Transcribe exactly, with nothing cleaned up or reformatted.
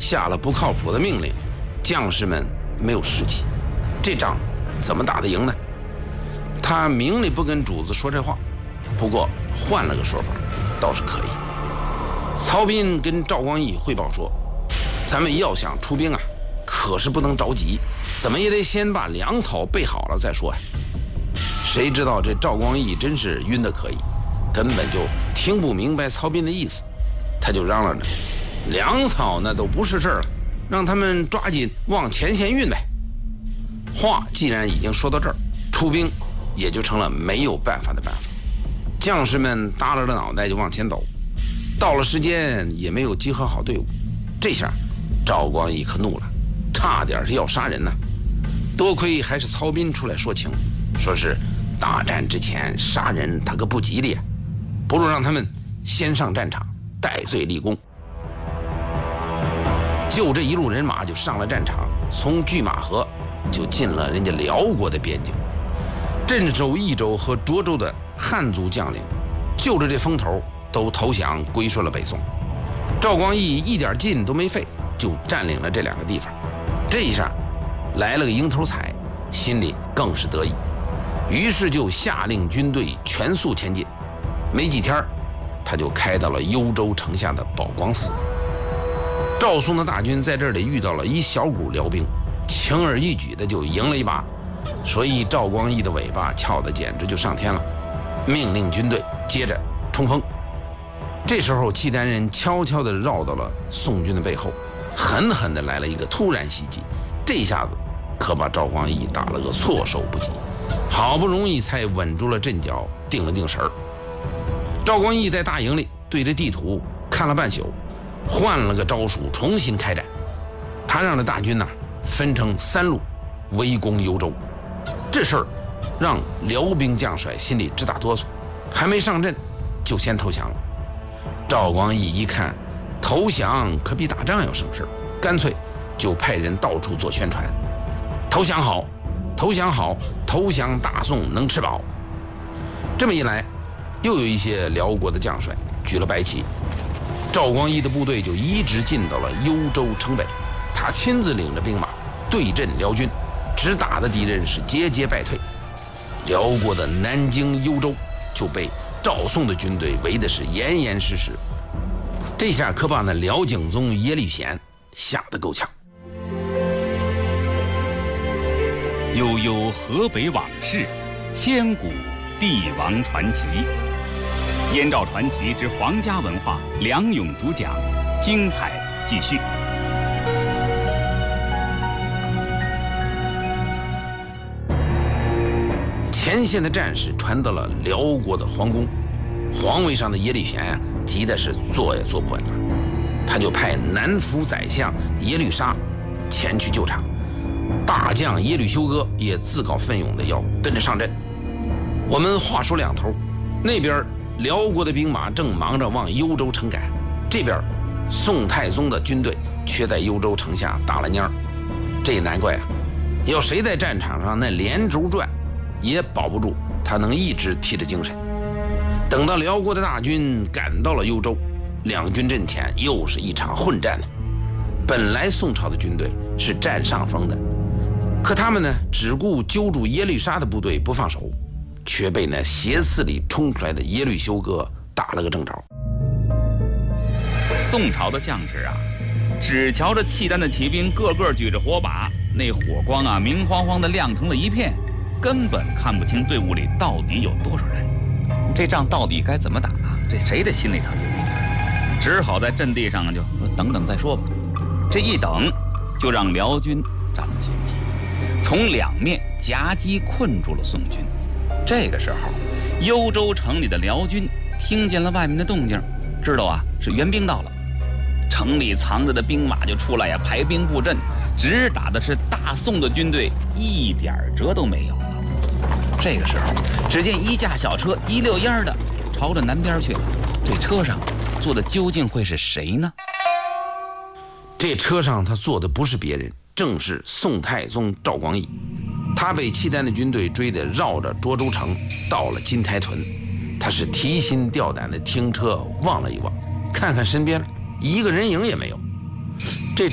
下了不靠谱的命令，将士们没有士气，这仗怎么打得赢呢？他明里不跟主子说这话，不过换了个说法倒是可以。曹彬跟赵光义汇报说，咱们要想出兵啊，可是不能着急，怎么也得先把粮草备好了再说呀、啊。谁知道这赵光义真是晕得可以，根本就听不明白曹彬的意思，他就嚷嚷着，粮草那都不是事儿了，让他们抓紧往前线运呗。话既然已经说到这儿，出兵也就成了没有办法的办法。将士们耷拉着脑袋就往前走，到了时间也没有集合好队伍。这下赵光义可怒了，差点是要杀人呢。多亏还是曹彬出来说情，说是大战之前杀人他可不吉利啊，不如让他们先上战场戴罪立功。就这一路人马就上了战场，从拒马河就进了人家辽国的边境。镇州、益州和涿州的汉族将领就着这风头都投降归顺了北宋。赵光义一点劲都没费就占领了这两个地方，这一下来了个蝇头彩，心里更是得意，于是就下令军队全速前进。没几天他就开到了幽州城下的宝光寺。赵宋的大军在这里遇到了一小股辽兵，轻而易举的就赢了一把，所以赵光义的尾巴翘得简直就上天了，命令军队接着冲锋。这时候契丹人悄悄地绕到了宋军的背后，狠狠地来了一个突然袭击，这下子可把赵光义打了个措手不及，好不容易才稳住了阵脚，定了定神儿。赵光义在大营里对着地图看了半宿，换了个招数重新开战。他让这大军呢、啊、分成三路围攻幽州，这事儿让辽兵将帅心里直打哆嗦，还没上阵就先投降了。赵光义一看投降可比打仗要省事，干脆就派人到处做宣传，投降好，投降好，投降大宋能吃饱。这么一来，又有一些辽国的将帅举了白旗，赵光义的部队就一直进到了幽州城北，他亲自领着兵马对阵辽军，直打的敌人是节节败退。辽国的南京、幽州就被赵宋的军队围的是严严实实，这下可把那辽景宗耶律贤吓得够呛。 悠悠河北往事，千古帝王传奇。燕赵传奇之皇家文化，梁勇主讲，精彩继续。 前线的战事传到了辽国的皇宫，皇位上的耶律贤啊，急的是坐也坐不稳了，他就派南府宰相耶律沙前去救场，大将耶律休哥也自告奋勇的要跟着上阵。我们话说两头，那边辽国的兵马正忙着往幽州城赶，这边宋太宗的军队却在幽州城下打了蔫儿。这也难怪啊，要谁在战场上那连轴转也保不住他能一直提着精神。等到辽国的大军赶到了幽州，两军阵前又是一场混战了。本来宋朝的军队是占上风的，可他们呢只顾揪住耶律沙的部队不放手，却被那斜刺里冲出来的耶律休哥打了个正着。 宋朝的将士啊，只瞧着契丹的骑兵个个举着火把，那火光啊明晃晃的亮成了一片，根本看不清队伍里到底有多少人。这仗到底该怎么打啊？这谁的心里头就没底，只好在阵地上就等等再说吧。这一等，就让辽军占了先机，从两面夹击困住了宋军。这个时候，幽州城里的辽军听见了外面的动静，知道啊是援兵到了，城里藏着的兵马就出来呀，排兵布阵，直打的是大宋的军队一点辙都没有了。这个时候，只见一架小车一溜烟的朝着南边去了。这车上坐的究竟会是谁呢？ 这车上他坐的不是别人，正是宋太宗赵光义。他被契丹的军队追得绕着涿州城到了金台屯，他是提心吊胆的停车，望了一望，看看身边一个人影也没有。